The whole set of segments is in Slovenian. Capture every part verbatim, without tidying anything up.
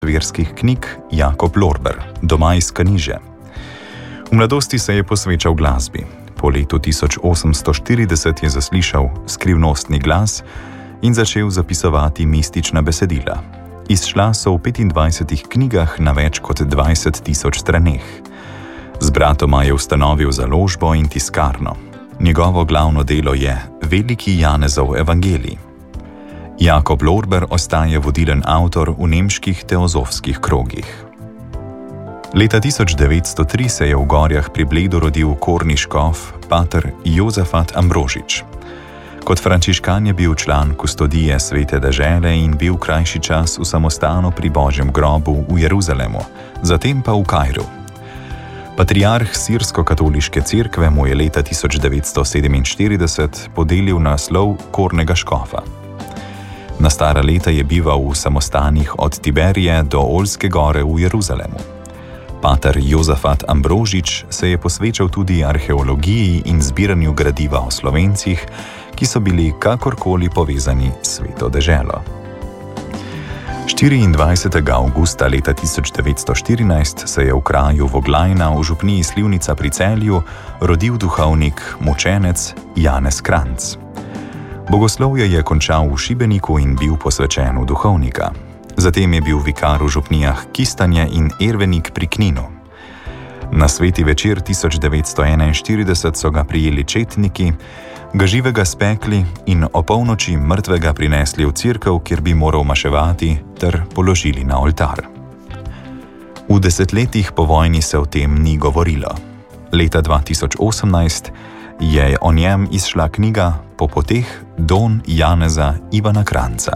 verskih knjig Jakob Lorber, doma iz Kaniže. V mladosti se je posvečal glasbi. Po letu tisoč osemsto štirideset je zaslišal skrivnostni glas in začel zapisovati mistična besedila. Izšla so v petindvajsetih knjigah na več kot dvajset tisoč straneh. Z bratoma je ustanovil založbo in tiskarno. Njegovo glavno delo je Veliki Janezov evangelij. Jakob Lorber ostaje vodilen avtor v nemških teozofskih krogih. Leta tisoč devetsto tri se je v Gorjah pri Bledu rodil korni škof pater Jozafat Ambrožič. Kot frančiškan je bil član kustodije Svete dežele in bil krajši čas v samostanu pri Božjem grobu v Jeruzalemu, zatem pa v Kairu. Patriarh sirsko-katoliške cerkve mu je leta tisoč devetsto sedeminštirideset podelil naslov kornega škofa. Na stara leta je bival v samostanih od Tiberije do Oljske gore v Jeruzalemu. Pater Jozafat Ambrožič se je posvečal tudi arheologiji in zbiranju gradiva o Slovencih, ki so bili kakorkoli povezani s Sveto deželo. štiriindvajsetega avgusta leta tisoč devetsto štirinajst se je v kraju Voglajna v župniji Slivnica pri Celju rodil duhovnik, mučenec Janez Kranc. Bogoslovje je končal v Šibeniku in bil posvečen v duhovnika. Zatem je bil vikar v župnijah Kistanje in Ervenik pri Kninu. Na sveti večer tisoč devetsto enainštirideset so ga prijeli četniki, ga živega spekli in o polnoči mrtvega prinesli v cerkev, kjer bi moral maševati, ter položili na oltar. V desetletjih po vojni se o tem ni govorilo. Leta dva tisoč osemnajst je o njem izšla knjiga Po poteh Don Janeza Ivana Kranca.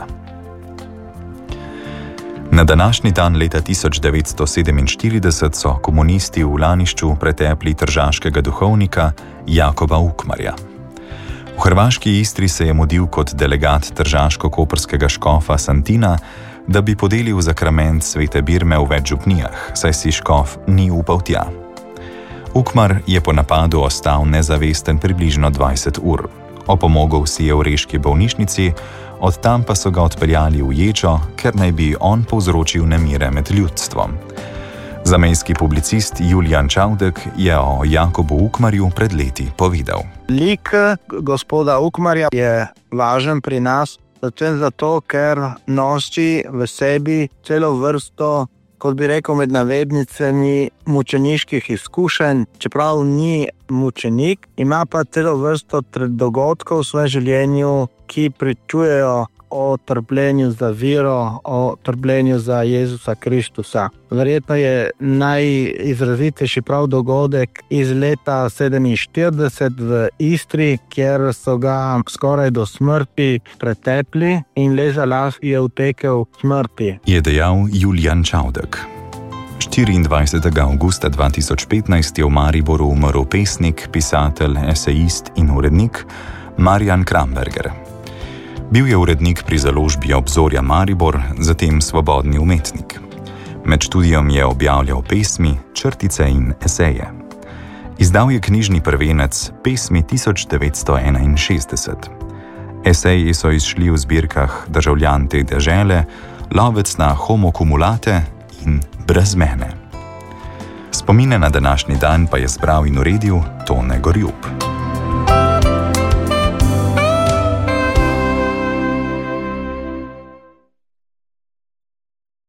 Na današnji dan leta tisoč devetsto sedeminštirideset so komunisti v Lanišču pretepli tržaškega duhovnika Jakoba Ukmarja. V hrvaški Istri se je mudil kot delegat tržaško-koprskega škofa Santina, da bi podelil zakrament svete birme v več župnijah, saj si škof ni upal tja. Ukmar je po napadu ostal nezavesten približno dvajset ur. Opomogel si je v reški bolnišnici, od tam pa so ga odpeljali v ječo, ker naj bi on povzročil nemire med ljudstvom. Zamejski publicist Julijan Čavdek je o Jakobu Ukmarju pred leti povedal. Lik gospoda Ukmarja je važen pri nas, predvsem zato, ker nosi v sebi celo vrsto, kot bi rekel med navednicami, mučeniških izkušenj. Čeprav ni mučenik, ima pa celo vrsto dogodkov v svojem življenju, ki pričujejo o trpljenju za vero, o trpljenju za Jezusa Kristusa. Verjetno je najizrazitejši prav dogodek iz leta sedeminštirideset v Istri, kjer so ga skoraj do smrti pretepli in le za las je utekel smrti. Je dejal Julijan Čavdek. štiriindvajsetega avgusta dva tisoč petnajst je v Mariboru umrl pesnik, pisatelj, esejist in urednik Marjan Kramberger. Bil je urednik pri založbi Obzorja Maribor, zatem svobodni umetnik. Med študijem je objavljal pesmi, črtice in eseje. Izdal je knjižni prvenec Pesmi tisoč devetsto enainšestdeset. Eseji so izšli v zbirkah Državljan te dežele, Lovec na homokumulate in Brez mene. Spomine na današnji dan pa je zbral in uredil Tone Gorjup.